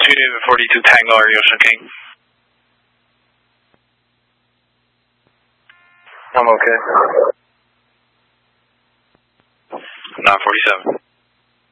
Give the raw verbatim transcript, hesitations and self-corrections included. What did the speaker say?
two David forty-two Tango, are you Ocean King? I'm okay. nine forty-seven.